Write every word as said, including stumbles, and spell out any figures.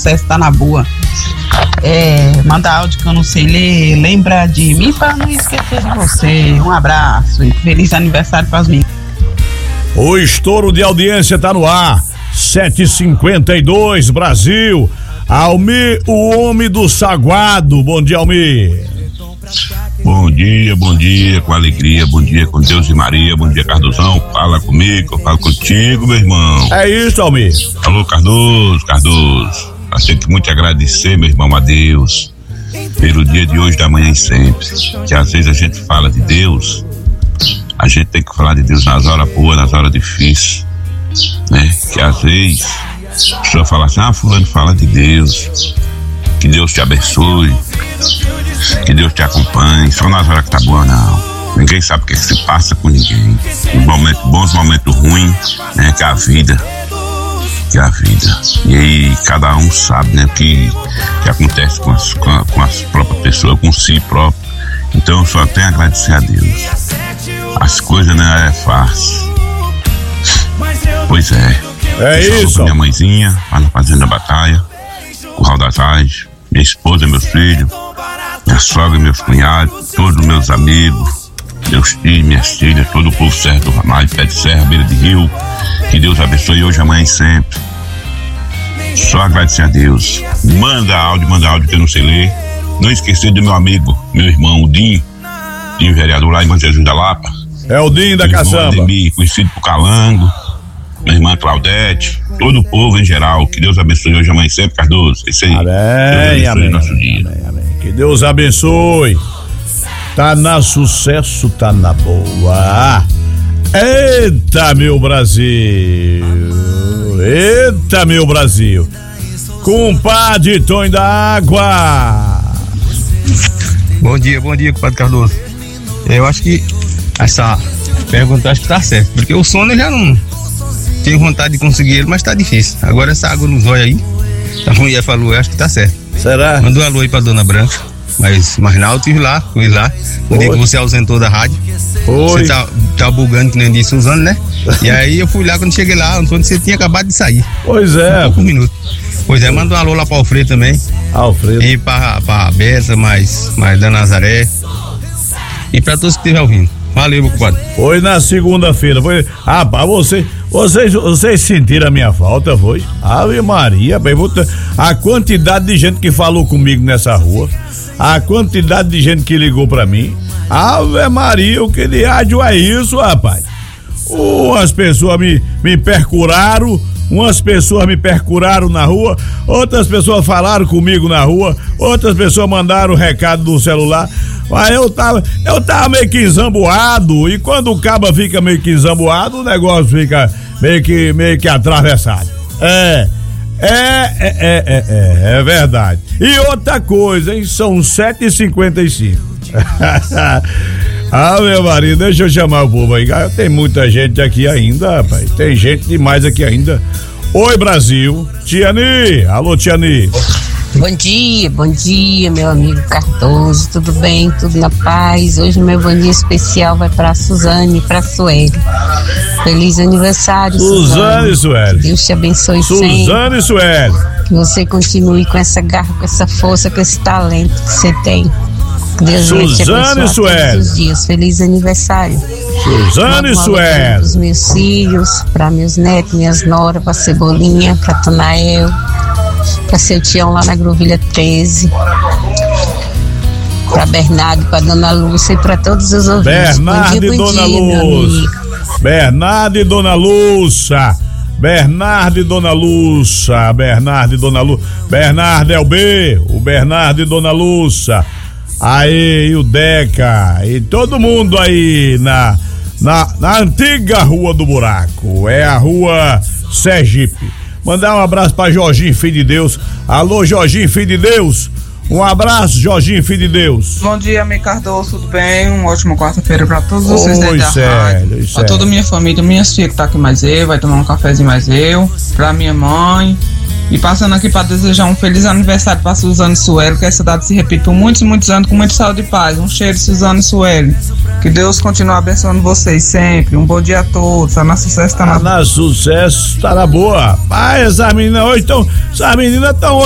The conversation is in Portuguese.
sucesso tá na boa. É, manda áudio que eu não sei ler, lembra de mim pra não esquecer de você. Um abraço e feliz aniversário pras mim. O estouro de audiência tá no ar. sete e cinquenta e dois, Brasil. Almir, o homem do saguado. Bom dia, Almir. Bom dia, bom dia, com alegria, bom dia com Deus e Maria, bom dia, Cardozão, fala comigo, eu falo contigo, meu irmão. É isso, Almir. Alô, Cardoso, Cardoso, eu tenho que muito agradecer, meu irmão, a Deus, pelo dia de hoje, da manhã e sempre, que às vezes a gente fala de Deus, a gente tem que falar de Deus nas horas boas, nas horas difíceis, né, que às vezes a pessoa fala assim, ah, fulano fala de Deus, que Deus te abençoe, que Deus te acompanhe, só nas horas que tá boa não. Ninguém sabe o que, é que se passa com ninguém. Os momentos bons, momentos ruins, né? Que é a vida. Que é a vida. E aí cada um sabe, né? O que, que acontece com as, com, a, com as próprias pessoas, com si próprio. Então eu só tenho a agradecer a Deus. As coisas não é fácil. Pois é. É eu isso. Minha mãezinha, lá na Fazenda Batalha, Curral das Ais, minha esposa, meus filhos, minha sogra, meus cunhados, todos meus amigos, meus tios, minhas filhas, todo o povo certo do Ramalho, Pé de Serra, Beira de Rio. Que Deus abençoe hoje, amanhã e sempre. Só agradecer a Deus. Manda áudio, manda áudio que eu não sei ler. Não esquecer do meu amigo, meu irmão, o Dinho, Dinho vereador lá em Bom Jesus da Lapa. É o Dinho da meu Caçamba. Irmão Ademir, conhecido por Calango. Minha irmã Claudete, todo o povo em geral, que Deus abençoe hoje, amanhã e sempre, Cardoso. Isso aí. Amém, Deus abençoe amém, nosso amém, dia. amém, amém. Que Deus abençoe. Tá na sucesso, tá na boa. Eita, meu Brasil. Eita, meu Brasil. Compadre Tonho da Água. Bom dia, bom dia, compadre Cardoso. Eu acho que essa pergunta acho que tá certa, porque o sono eu já não tenho vontade de conseguir ele, mas tá difícil. Agora essa água nos olhos aí, a mulher falou, eu acho que tá certo. Será? Mandou um alô aí pra Dona Branca, mas, mas não, eu tive lá, fui lá, no dia que você ausentou da rádio. Oi. Você tá, tá bugando, que nem disse Suzano, né? E aí eu fui lá, quando cheguei lá, Antônio, você tinha acabado de sair. Pois é. Um pouco minuto. Pois é, manda um alô lá pra Alfredo também. Alfredo. E pra, pra Bessa, mais, mais da Nazaré. E pra todos que estiverem ouvindo. Valeu, meu compadre. Foi na segunda-feira, foi. Rapaz, você, vocês, vocês sentiram a minha falta, foi? Ave Maria, bem, a quantidade de gente que falou comigo nessa rua, a quantidade de gente que ligou pra mim. Ave Maria, o que de rádio é isso, rapaz? Umas pessoas me, me percuraram, umas pessoas me percuraram na rua, outras pessoas falaram comigo na rua, outras pessoas mandaram recado do celular. Mas eu tava, eu tava meio que zamboado, e quando o caba fica meio que zamboado, o negócio fica meio que, meio que atravessado. É, é, é, é, é, é, é verdade. E outra coisa, hein, são sete e cinquenta e cinco. Ah, meu marido, deixa eu chamar o povo aí. Tem muita gente aqui ainda, rapaz. Tem gente demais aqui ainda. Oi, Brasil. Tiani, alô, Tiani. Bom dia, bom dia, meu amigo Cardoso, tudo bem, tudo na paz? Hoje meu bom dia especial vai pra Suzane e pra Sueli. Feliz aniversário, Suzane. Suzane e Sueli. Deus te abençoe sempre. Suzane e Sueli. Que você continue com essa garra, com essa força, com esse talento que você tem. Deus vai te abençoar todos os dias. Feliz aniversário. Suzane e Sueli. Para os meus filhos, para meus netos, minhas noras, para Cebolinha, para Tanael, para seu tião lá na Grovilha treze, para Bernardo, para Dona Lúcia e para todos os ouvintes. Bernardo bom dia, e bom Dona dia, Lúcia. Bernardo e Dona Lúcia. Bernardo e Dona Lúcia. Bernardo e Dona Lúcia. Bernardo é o B, o Bernardo e Dona Lúcia. Aí, o Deca e todo mundo aí na, na, na antiga Rua do Buraco, é a Rua Sergipe. Mandar um abraço pra Jorginho, filho de Deus. Alô, Jorginho, filho de Deus. Um abraço, Jorginho, filho de Deus. Bom dia, amigo Cardoso, tudo bem? Uma ótima quarta-feira pra todos vocês Oi, da sério, rádio. Pra sério. toda a minha família, minhas filhas que tá aqui mais eu, vai tomar um cafezinho mais eu. Pra minha mãe. E passando aqui para desejar um feliz aniversário para Suzane e Sueli, que essa data se repita por muitos, muitos anos, com muita saúde e paz. Um cheiro, Suzane e Sueli. Que Deus continue abençoando vocês sempre. Um bom dia a todos. Tá na sucesso, tá na boa. Tá na sucesso, tá na boa. Pai, essas meninas hoje estão. Essas meninas estão